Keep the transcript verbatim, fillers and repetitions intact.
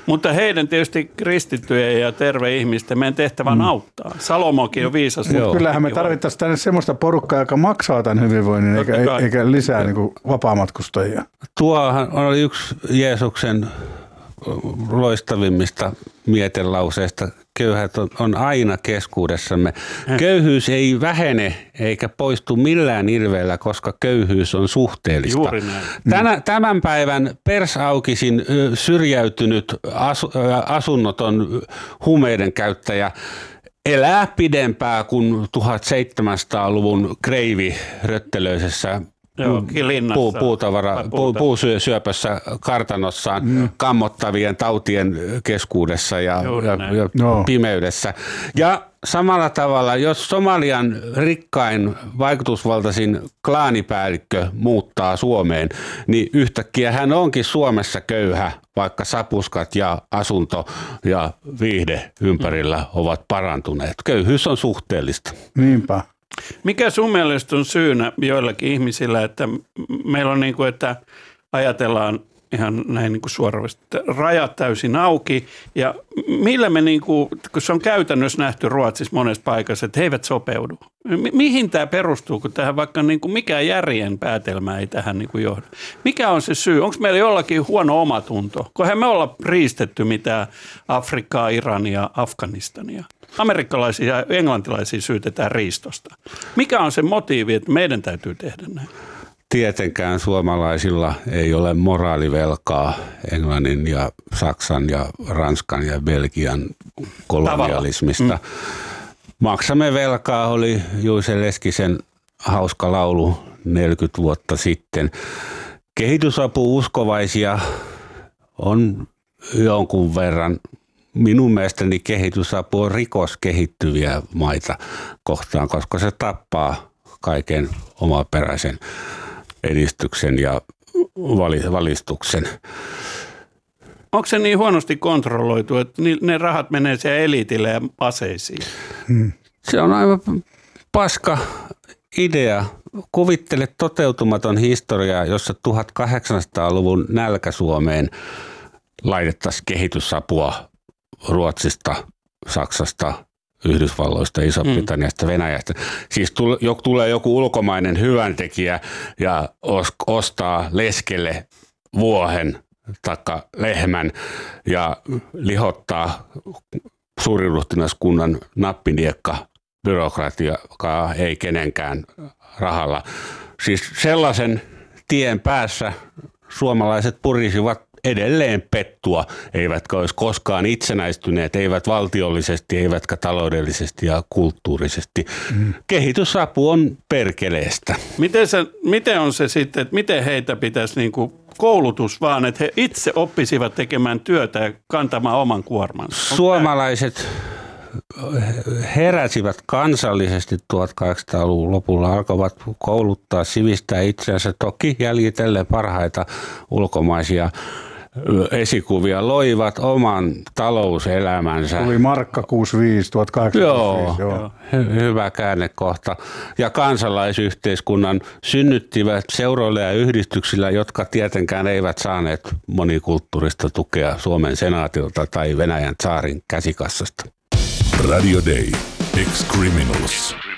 Mutta heidän tietysti kristittyjen ja terve ihmisten meidän tehtävä on mm. auttaa. Salomokin on viisas. Kyllähän me tarvittaisiin tänne semmoista porukkaa, joka maksaa tämän hyvinvoinnin, eikä, eikä lisää niin kuin vapaamatkustajia. Tuohan oli yksi Jeesuksen loistavimmista mietelauseista. Köyhät on, on aina keskuudessamme. Köyhyys ei vähene eikä poistu millään ilveellä, koska köyhyys on suhteellista. Juuri näin. Tänä, tämän päivän persaukisin syrjäytynyt asu, asunnoton huumeiden käyttäjä elää pidempään kuin tuhatseitsemänsataaluvun kreivi röttelöisessä Joo, puu, puutavara, puu, puusyöpössä kartanossaan mm. kammottavien tautien keskuudessa ja, ja, ja no. pimeydessä. Ja samalla tavalla, jos Somalian rikkain vaikutusvaltaisin klaanipäällikkö muuttaa Suomeen, niin yhtäkkiä hän onkin Suomessa köyhä, vaikka sapuskat ja asunto ja viihde ympärillä ovat parantuneet. Köyhyys on suhteellista. Niinpä. Mikä sun mielestä on syynä joillakin ihmisillä, että meillä on niin kuin, että ajatellaan ihan näin niin kuin suoravasti, että rajat täysin auki ja millä me niin kuin, kun se on käytännössä nähty Ruotsissa monessa paikassa, että he eivät sopeudu. Mi- mihin tämä perustuu, kun tähän vaikka niin kuin mikään järjen päätelmä ei tähän niin kuin johda? Mikä on se syy? Onko meillä jollakin huono omatunto? Kohan me olla riistetty mitään Afrikkaa, Irania, Afganistania. Amerikkalaisia ja englantilaisia syytetään riistosta. Mikä on se motiivi, että meidän täytyy tehdä näin? Tietenkään suomalaisilla ei ole moraalivelkaa Englannin ja Saksan ja Ranskan ja Belgian kolonialismista. Mm. Maksamme velkaa oli Juise Leskisen hauska laulu neljäkymmentä vuotta sitten. Kehitysapu-uskovaisia on jonkun verran. Minun mielestäni kehitysapu on rikos kehittyviä maita kohtaan, koska se tappaa kaiken omaperäisen edistyksen ja valistuksen. Onko se niin huonosti kontrolloitu, että ne rahat menee siellä eliitille ja aseisiin? Hmm. Se on aivan paska idea. Kuvittele toteutumaton historiaa, jossa tuhatkahdeksansataaluvun nälkä-Suomeen laitettaisiin kehitysapua Ruotsista, Saksasta, Yhdysvalloista, Iso-Britanniasta, mm. Venäjästä. Siis tule, jo, tulee joku ulkomainen hyväntekijä ja os, ostaa leskelle vuohen taikka lehmän ja lihottaa suuriruhtinaskunnan nappiniekka byrokratiaa ei kenenkään rahalla. Siis sellaisen tien päässä suomalaiset purisivat edelleen pettua, eivätkä olisi koskaan itsenäistyneet, eivät valtiollisesti, eivätkä taloudellisesti ja kulttuurisesti. Mm. Kehitysapu on perkeleestä. Miten, se, miten on se sitten, että miten heitä pitäisi niin kuin koulutus vaan, että he itse oppisivat tekemään työtä ja kantamaan oman kuormansa? Suomalaiset heräsivät kansallisesti tuhatkahdeksansataaluvun lopulla, alkoivat kouluttaa, sivistää itseänsä, toki jäljitellen parhaita ulkomaisia esikuvia, loivat oman talouselämänsä. Tuli markka kuusikymmentäviisi, tuhatkahdeksansataakuusikymmentäviisi. Joo, joo. Hy- hyvä käännekohta. Ja kansalaisyhteiskunnan synnyttivät seuroilla ja yhdistyksillä, jotka tietenkään eivät saaneet monikulttuurista tukea Suomen senaatilta tai Venäjän tsaarin käsikassasta. Radio Day. Ex-Criminals.